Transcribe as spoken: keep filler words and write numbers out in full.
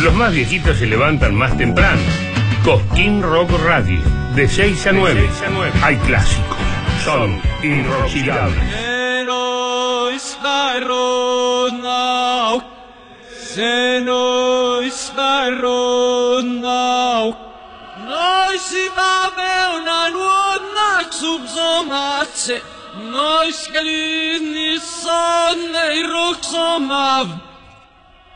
Los más viejitos se levantan más temprano. Cosquín Rock Radio, de seis a nueve. Hay clásicos, son inoxidables. Noi skalini sonne i roksomав